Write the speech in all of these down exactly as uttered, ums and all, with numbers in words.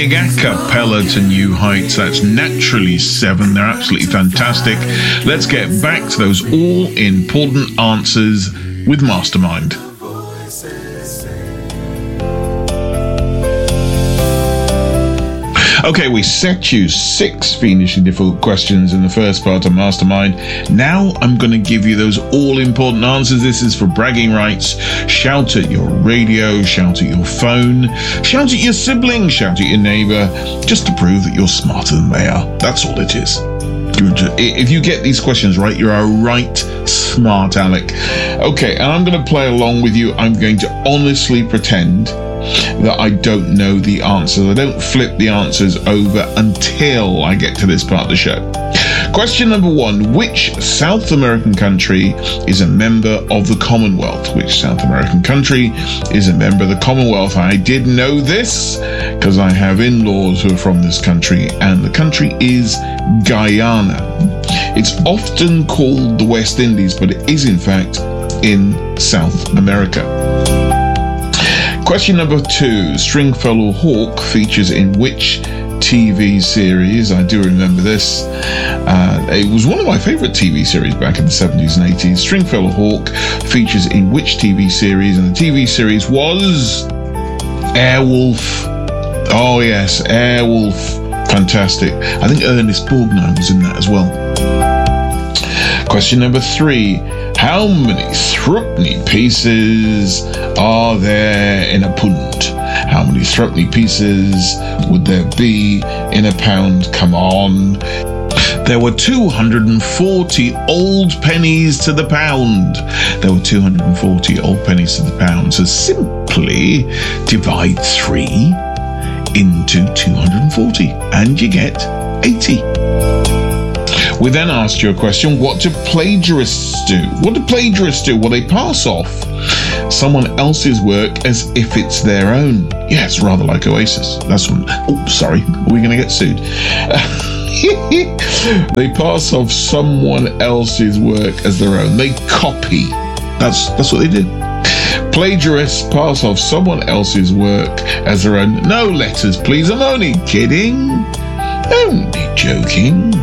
A cappella to new heights. That's Naturally Seven. They're absolutely fantastic. Let's get back to those all-important answers with Mastermind. Okay, we set you six fiendishly difficult questions in the first part of Mastermind. Now I'm going to give you those all-important answers. This is for bragging rights. Shout at your radio, shout at your phone, shout at your sibling, shout at your neighbour, just to prove that you're smarter than they are. That's all it is. If you get these questions right, you're a right smart aleck. Okay, and I'm going to play along with you. I'm going to honestly pretend that I don't know the answers. I don't flip the answers over until I get to this part of the show. Question number one. Which South American country is a member of the Commonwealth? Which South American country is a member of the Commonwealth? I did know this because I have in-laws who are from this country, and the country is Guyana. It's often called the West Indies, but it is in fact in South America. Question number two. Stringfellow Hawk features in which T V series? I do remember this. Uh, it was one of my favourite T V series back in the seventies and eighties. Stringfellow Hawk features in which T V series? And the T V series was Airwolf. Oh yes, Airwolf. Fantastic. I think Ernest Borgnine was in that as well. Question number three. How many threepenny pieces are there in a pund? How many threepenny pieces would there be in a pound? Come on. There were two hundred forty old pennies to the pound. There were two hundred forty old pennies to the pound. So simply divide three into two hundred forty and you get eighty. We then asked you a question. What do plagiarists do? What do plagiarists do? Well, they pass off someone else's work as if it's their own. Yes, rather like Oasis. That's one. Oh, sorry. Are we going to get sued? They pass off someone else's work as their own. They copy. That's that's what they do. Plagiarists pass off someone else's work as their own. No letters, please. I'm only kidding. Only joking.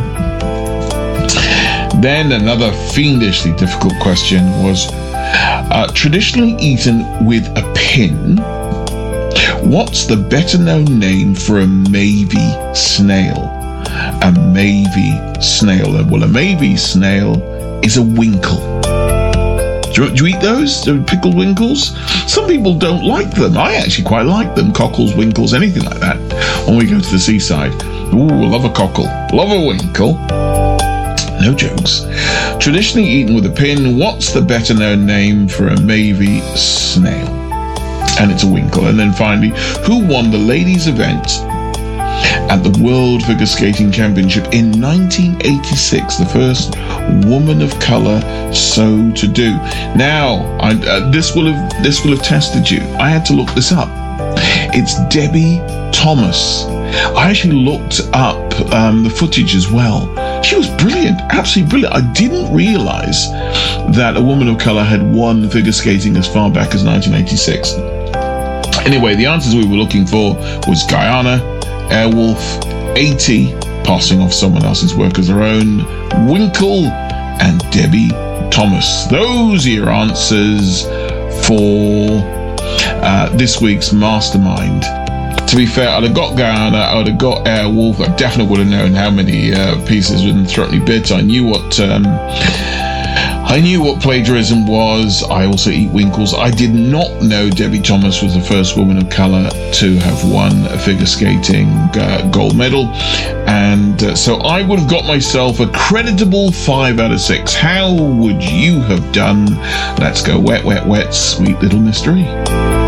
Then another fiendishly difficult question was uh, traditionally eaten with a pin. What's the better known name for a Mavie snail? A Mavie snail. Well, a Mavie snail is a winkle. Do you, do you eat those? The pickled winkles? Some people don't like them. I actually quite like them. Cockles, winkles, anything like that. When we go to the seaside. Ooh, love a cockle. Love a winkle. No jokes. Traditionally eaten with a pin, what's the better known name for a Mavie snail? And it's a winkle. And then finally, who won the ladies' event at the World Figure Skating Championship in nineteen eighty-six? The first woman of colour so to do. Now, I, uh, this will have this will have tested you. I had to look this up. It's Debbie Thomas. I actually looked up um, the footage as well. She was brilliant, absolutely brilliant. I didn't realise that a woman of colour had won figure skating as far back as nineteen eighty-six. Anyway, the answers we were looking for was Guyana, Airwolf, eighty, passing off someone else's work as their own, Winkle, and Debbie Thomas. Those are your answers for uh, this week's Mastermind. To be fair, I'd have got Guyana, I would have got Airwolf. I definitely would have known how many uh, pieces within threepenny bits. I knew what um, I knew what plagiarism was. I also eat winkles. I did not know Debbie Thomas was the first woman of colour to have won a figure skating uh, gold medal. And uh, so I would have got myself a creditable five out of six. How would you have done? Let's go wet, wet, wet, sweet little mystery.